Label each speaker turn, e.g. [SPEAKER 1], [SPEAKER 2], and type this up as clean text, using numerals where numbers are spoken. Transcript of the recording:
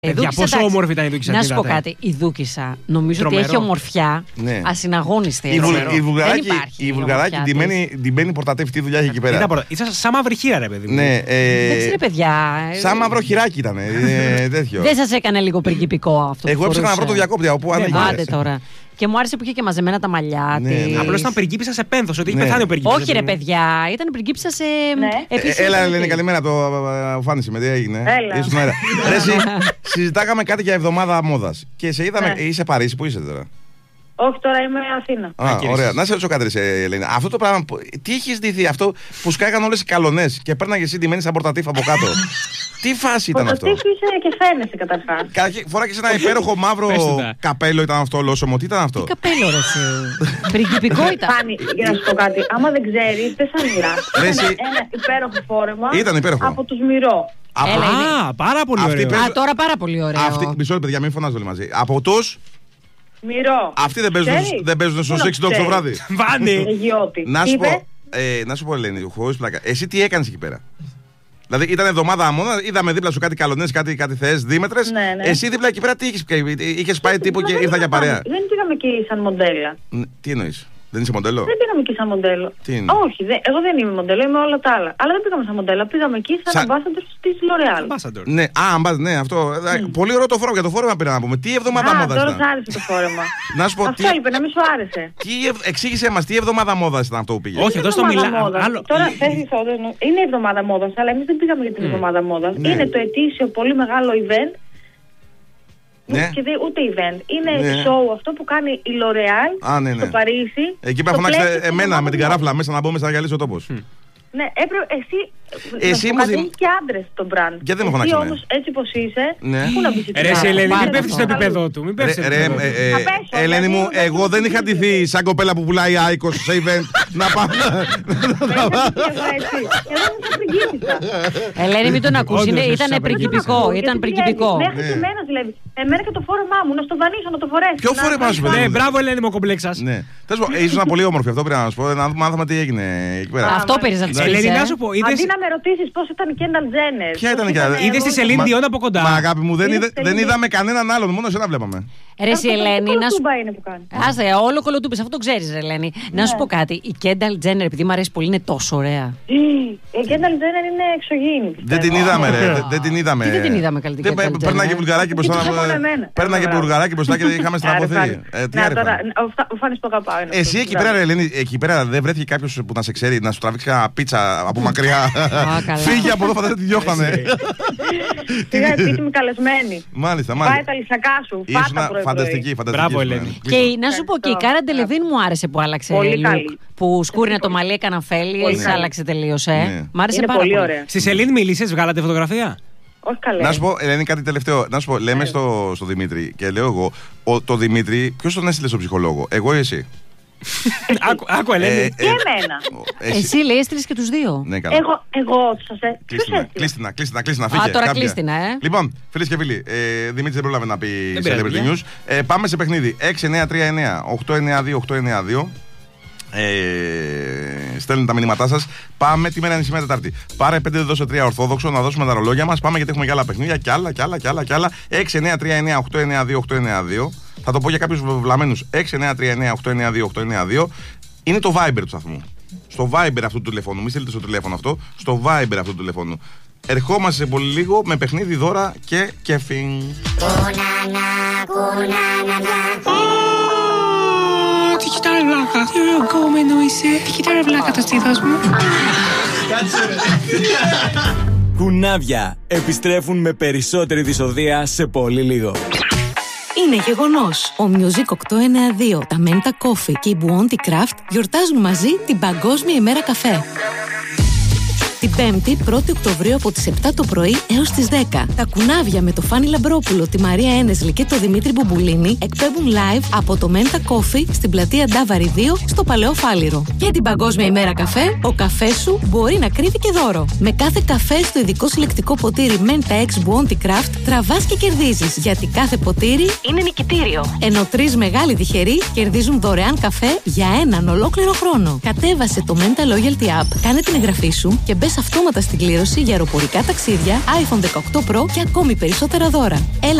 [SPEAKER 1] Πόσο όμορφη ήταν η Δούκισσα.
[SPEAKER 2] Να σου πω κάτι. Η Δούκισσα νομίζω ότι έχει ομορφιά ασυναγώνιστη.
[SPEAKER 3] Η Βουλγαράκη ντυμένη πορτατεύτη δουλειά έχει εκεί πέρα.
[SPEAKER 1] Ήσασταν σαν μαύρη χείρα, ρε παιδί μου.
[SPEAKER 3] Ναι,
[SPEAKER 2] δεν παιδιά.
[SPEAKER 3] Σαν μαύρο χειράκι ήταν.
[SPEAKER 2] Δεν σας έκανε λίγο πριγκιπικό αυτό?
[SPEAKER 3] Εγώ έψαχνα να βρω το διακόπτη.
[SPEAKER 2] Άντε τώρα. Και μου άρεσε που είχε και μαζεμένα τα μαλλιά.
[SPEAKER 1] Απλώς ήταν πριγκίπισσα σε πένθος, ότι έχει πεθάνει ο πριγκίπισσα.
[SPEAKER 2] Όχι, ρε παιδιά, ήταν πριγκίπισσα σε.
[SPEAKER 3] Έλα, λένε καλημέρα, το φάνησε με τι έγινε. Συζητάγαμε κάτι για εβδομάδα μόδας. Και σε είδαμε, είσαι Παρίσι, πού είσαι τώρα?
[SPEAKER 4] Όχι, τώρα είμαι Αθήνα.
[SPEAKER 3] Ωραία. Να σε ρωτήσω κάτι, Ελένη. Αυτό το πράγμα, τι έχει ντυθεί, αυτό που σκάγαν όλες οι καλονές και παίρναγε εσύ ντυμένη σαν πορτατήφ από κάτω? Τι φάση ήταν αυτό?
[SPEAKER 4] Πορτατήφ είσαι και φαίνεσαι καταρχάς.
[SPEAKER 3] Φοράγες ένα υπέροχο μαύρο καπέλο, ήταν αυτό ολόσωμο? Τι ήταν αυτό?
[SPEAKER 2] Τι καπέλο, ρε εσύ? Πριγκιπικό ήταν.
[SPEAKER 4] Για να σου πω κάτι, άμα δεν ξέρεις, δεν σαν μιλάς. Ένα υπέροχο φόρεμα.
[SPEAKER 3] Ήταν υπέροχο.
[SPEAKER 4] Από τους Μυρό.
[SPEAKER 1] Πάρα πολύ ωραίο.
[SPEAKER 2] Τώρα πάρα πολύ ωραίο.
[SPEAKER 3] Μισό παιδιά, μην φωνάζω όλοι μαζί. Από τους
[SPEAKER 4] Μυρό.
[SPEAKER 3] Αυτοί δεν παίζουν στο σεξ το βράδυ.
[SPEAKER 1] Βάνι.
[SPEAKER 3] Να σου πω, Ελένη, χωρίς πλάκα. Εσύ τι έκανες εκεί πέρα? Δηλαδή ήταν εβδομάδα μόνα, είδαμε δίπλα σου κάτι καλονές, κάτι θέες, Δήμετρες.
[SPEAKER 4] Ναι.
[SPEAKER 3] Εσύ δίπλα εκεί πέρα τι είχες πάει τύπου και ήρθα για παρέα?
[SPEAKER 4] Δεν πήγαμε εκεί σαν μοντέλα.
[SPEAKER 3] Τι εννοείς? Δεν είσαι μοντέλο?
[SPEAKER 4] Δεν πήγαμε εκεί σαν μοντέλο. Όχι, εγώ δεν είμαι μοντέλο, είμαι όλα τα άλλα. Αλλά δεν πήγαμε σαν μοντέλο. Πήγαμε εκεί σαν ambassador της L'Oreal.
[SPEAKER 3] Ναι, αυτό. Πολύ ωραίο το φόρεμα. Για το φόρεμα πήρα να πούμε. Τι εβδομάδα μόδας ήταν?
[SPEAKER 4] Τώρα σ' άρεσε το φόρεμα.
[SPEAKER 3] Να σου πω.
[SPEAKER 4] Αυτό είπε, να μην σου άρεσε.
[SPEAKER 3] Εξήγησέ μας, τι εβδομάδα μόδας ήταν αυτό που πήγε?
[SPEAKER 1] Όχι, εδώ στο μιλάμε.
[SPEAKER 4] Τώρα είναι εβδομάδα μόδας, αλλά εμείς δεν πήγαμε για την εβδομάδα μόδας. Είναι το ετήσιο πολύ μεγάλο event. Και ούτε event. Είναι show αυτό που κάνει η L'Oreal στο Παρίσι.
[SPEAKER 3] Εκεί πέρα φωνάξτε εμένα με την καράφλα μέσα να μπούμε να γυαλίσει ο τόπος.
[SPEAKER 4] Ναι, εσύ μου δίνεις και άντρες τον brand.
[SPEAKER 3] Και δεν με φωνάξε.
[SPEAKER 4] Εσύ όμως έτσι πως είσαι, πού να μπεις εκεί?
[SPEAKER 1] Ρε Ελένη, μην πέφτεις στο επίπεδο του.
[SPEAKER 3] Ελένη μου, εγώ δεν είχα ντυθεί σαν κοπέλα που πουλάει Άικος σε event να πάμε.
[SPEAKER 2] Ελένη, μην τον ακούσει, ήταν πριγκιπικό.
[SPEAKER 4] Μέχρι και εμένα δηλαδή. Εμένα και το φόρεμά μου, να στο δανείσω, να το φορέσω.
[SPEAKER 3] Ποιο φόρεμά σου,
[SPEAKER 1] Ναι, μπράβο Ελένη μου, κομπλέξας.
[SPEAKER 3] Ήσουν πολύ όμορφη, αυτό πρέπει να σου πω. Να μάθαμε τι έγινε εκεί πέρα.
[SPEAKER 2] Αυτό πήρες να της πεις.
[SPEAKER 1] Ελένη, να σου πω.
[SPEAKER 4] Αντί να με ρωτήσεις πώς ήταν η Κένταλ Τζένερ.
[SPEAKER 3] Ποια ήταν η Κένταλ?
[SPEAKER 1] Είδες τη Σελήν Διόν από κοντά?
[SPEAKER 3] Μα αγάπη μου, δεν είδαμε κανέναν άλλον, μόνο εσένα βλέπαμε.
[SPEAKER 2] Ρε εσύ Ελένη, να σου
[SPEAKER 4] πω.
[SPEAKER 2] Άσε, όλο κολοτούπες, αυτό το ξέρεις, Ελένη. Να σου πω κάτι. Η Κένταλ Τζένερ, επειδή μου αρέσει πολύ, είναι τόσο ωραία.
[SPEAKER 4] Η Κένταλ Τζένερ είναι εξωγήινη.
[SPEAKER 3] Δεν την είδαμε, ρε. Δεν την είδαμε.
[SPEAKER 2] Τι δεν την είδαμε καλή την Κένταλ Τζένερ?
[SPEAKER 3] Πέρναγε βουλγαράκι μπροστά. Πέρναγε βουλγαράκι μπροστά και είχαμε στραβωθεί.
[SPEAKER 4] Ο Φάνης το αγαπάω.
[SPEAKER 3] Εσύ εκεί πέρα, Ελένη, εκεί πέρα δεν βρέθηκε κάποιος που να σε ξέρει, να σου τραβήξει ένα πίτσα από μακριά? Φύγε από εδώ, φαντάζεσαι τι διώχνανε.
[SPEAKER 4] Πήγα σπίτι μου καλεσμένη.
[SPEAKER 3] Μάλιστα.
[SPEAKER 4] Πάει τα λυσακά σου.
[SPEAKER 3] Φανταστική.
[SPEAKER 1] Μπράβο, Ελένη.
[SPEAKER 2] Και να σου πω και η Κάρα Ντελεβίν μου άρεσε που άλλαξε look. Που σκούρινε το μαλλί, έκανα φέλη, άλλαξε τελείως. Μ' άρεσε πάρα πολύ.
[SPEAKER 4] Στη
[SPEAKER 1] Σελήνη μίλησες, βγάλατε φωτογραφία?
[SPEAKER 4] Όχι καλά.
[SPEAKER 3] Να σου πω, Ελένη, κάτι τελευταίο. Να σου πω, λέμε στο Δημήτρη και λέω εγώ, το Δημήτρη, ποιος τον έστειλε στον ψυχολόγο, εγώ ή εσύ?
[SPEAKER 1] Άκου, Ελένη.
[SPEAKER 4] Και εμένα.
[SPEAKER 2] Εσύ λέει έστειλες και τους δύο.
[SPEAKER 3] Ναι, καλά.
[SPEAKER 4] Εγώ σας έστειλα.
[SPEAKER 3] Κλείστηνα, φύγε.
[SPEAKER 2] Τώρα κλείστηνα,
[SPEAKER 3] Λοιπόν, φίλες και φίλοι, Δημήτρης δεν πρόλαβε να πει Celebrity News. Πάμε σε παιχνίδι. 6939-892-892. Στέλνουν τα μηνύματά σας. Πάμε τη μέρα είναι σήμερα Τετάρτη. Πάρε 5 δώσε 3 ορθόδοξο να δώσουμε τα ρολόγια μας. Πάμε γιατί έχουμε και άλλα παιχνίδια και άλλα. 6939-892-892. Θα το πω για κάποιους βλαμμένους. 6939-892-892. Είναι το Viber του σταθμού. Στο Viber αυτού του τηλεφώνου. Μην στείλετε στο τηλέφωνο αυτό. Στο Viber αυτού του τηλεφώνου. Ερχόμαστε σε πολύ λίγο με παιχνίδι, δώρα και κέφι.
[SPEAKER 5] Τι κοιτάρε βλάκα, τι ωραίο γκόμενο είσαι. Τι κοιτάρε βλάκα το στήθος μου.
[SPEAKER 6] Κουνάβια επιστρέφουν με περισσότερη δυσοδεία σε πολύ λίγο.
[SPEAKER 7] Είναι γεγονός. Ο Music 892, τα Menta Coffee και η Buonti Craft γιορτάζουν μαζί την Παγκόσμια ημέρα καφέ. Την 5η, 1η Οκτωβρίου από τις 7 το πρωί έως τις 10. Τα κουνάβια με το Φάνη Λαμπρόπουλο, τη Μαρία Ένεσλη και το Δημήτρη Μπουμπουλίνη εκπέμπουν live από το Menta Coffee στην πλατεία Ντάβαρη 2 στο Παλαιό Φάληρο. Και την Παγκόσμια ημέρα καφέ, ο καφές σου μπορεί να κρύβει και δώρο. Με κάθε καφέ στο ειδικό συλλεκτικό ποτήρι Menta X Buonti Craft τραβάς και κερδίζεις, γιατί κάθε ποτήρι είναι νικητήριο. Ενώ 3 μεγάλοι τυχεροί κερδίζουν δωρεάν καφέ για έναν ολόκληρο χρόνο. Κατέβασε το Menta Loyalty App, κάνε την εγγραφή σου και μπες μπες αυτόματα στην κλήρωση για αεροπορικά ταξίδια, iPhone 18 Pro και ακόμη περισσότερα δώρα. Έλα